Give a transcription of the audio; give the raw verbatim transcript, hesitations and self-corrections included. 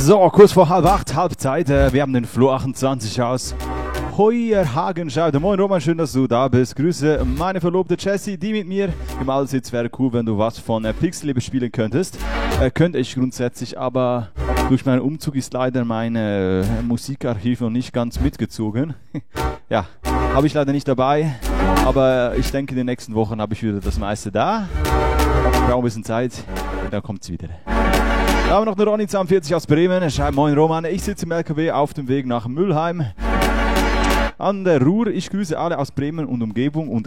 So, kurz vor halb acht, Halbzeit. Äh, wir haben den Flo achtundzwanzig aus Heuerhagen. Schreibt, moin Roman, schön, dass du da bist. Grüße meine Verlobte Jessie, die mit mir im Auto sitzt. Wäre cool, wenn du was von äh, Pixel spielen könntest. Äh, könnte ich grundsätzlich, aber durch meinen Umzug ist leider mein äh, Musikarchiv noch nicht ganz mitgezogen. Ja, habe ich leider nicht dabei. Aber ich denke, in den nächsten Wochen habe ich wieder das meiste da. Ich brauche ein bisschen Zeit, dann kommt es wieder. Da haben wir noch eine Ronny zweiundvierzig aus Bremen. Er schreibt, moin Roman, ich sitze im L K W auf dem Weg nach Mülheim an der Ruhr. Ich grüße alle aus Bremen und Umgebung und